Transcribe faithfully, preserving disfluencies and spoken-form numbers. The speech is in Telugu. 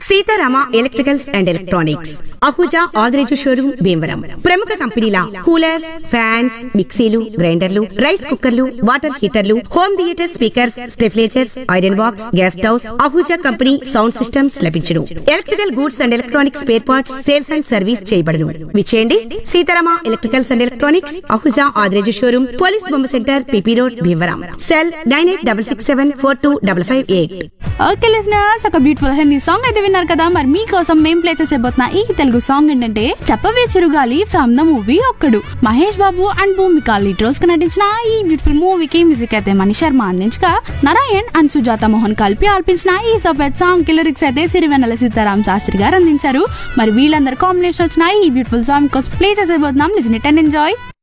Sitarama electricals and electronics Ahuja Adireju showroom Bhimavaram. ప్రముఖ కంపెనీల కూలర్స్, ఫ్యాన్స్, మిక్సీలు, గ్రైండర్లు, రైస్ కుక్కర్లు, water హీటర్లు, home theatre speakers, స్టెఫ్లేజర్స్, iron box, gas stoves, Ahuja company sound systems లభించును. Electrical goods and electronics spare parts sales and service చేయబడును. విచేయండి Sitarama electricals and electronics Ahuja Adireju showroom, police బొమ్మ centre, PP road, Bhimavaram. Cell nine eight double six seven four two double five eight. Okay listeners, ఒక బ్యూటిఫుల్ హిందీ సాంగ్ అయితే విన్నారు కదా. మరి మీకోసం మేము ప్లే చేసేబోతున్న ఈ తెలుగు సాంగ్ ఏంటంటే చెప్పవే చిరుగాలి ఫ్రమ్ ద మూవీ ఒక్కడు. Mahesh Babu and Bhumika lead roles కి నటించిన ఈ బ్యూటిఫుల్ మూవీకి మ్యూజిక్ అయితే మణి శర్మ అందించగా, నారాయణ్ అండ్ సుజాత మోహన్ కలిపి ఆల్పించిన ఈ సఫెద్ సాంగ్ కి లిరిక్స్ అయితే సిరివెన్నెల సీతారాం శాస్త్రి గారు అందించారు. మరి వీళ్ళందరూ కాంబినేషన్ వచ్చిన ఈ బ్యూటిఫుల్ సాంగ్ కోసం play చేసేబోతున్నాం. Listen it and enjoy.